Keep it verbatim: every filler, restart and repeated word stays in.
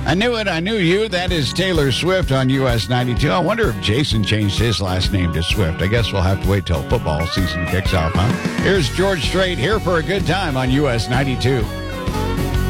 I knew it. I knew you. That is Taylor Swift on U S ninety-two. I wonder if Jason changed his last name to Swift. I guess we'll have to wait till football season kicks off, huh? Here's George Strait here for a good time on U S ninety-two.